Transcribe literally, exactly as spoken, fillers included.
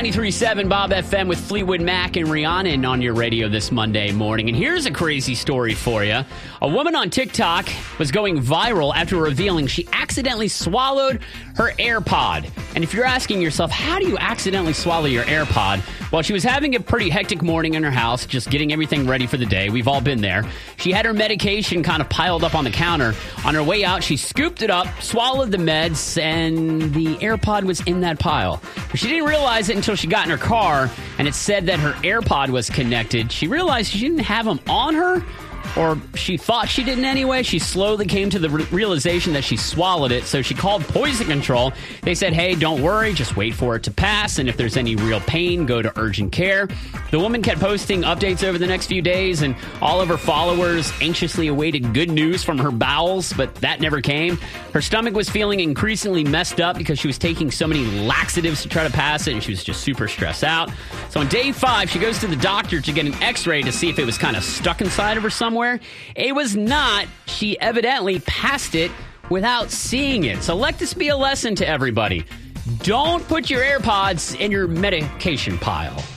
ninety-three point seven Bob F M with Fleetwood Mac and Rihanna on your radio this Monday morning. And here's a crazy story for you. A woman on TikTok was going viral after revealing she accidentally swallowed her AirPod. And if you're asking yourself, how do you accidentally swallow your AirPod? Well, she was having a pretty hectic morning in her house, just getting everything ready for the day. We've all been there. She had her medication kind of piled up on the counter. On her way out, she scooped it up, swallowed the meds, and the AirPod was in that pile. But she didn't realize it until she got in her car, and it said that her AirPod was connected. She realized she didn't have them on her, or she thought she didn't anyway. She slowly came to the re- realization that she swallowed it, so she called Poison Control. They said, hey, don't worry, just wait for it to pass, and if there's any real pain, go to urgent care. The woman kept posting updates over the next few days, and all of her followers anxiously awaited good news from her bowels, but that never came. Her stomach was feeling increasingly messed up because she was taking so many laxatives to try to pass it, and she was just super stressed out. So on day five, she goes to the doctor to get an x-ray to see if it was kind of stuck inside of her somewhere. It was not. She evidently passed it without seeing it. So let this be a lesson to everybody. Don't put your AirPods in your medication pile.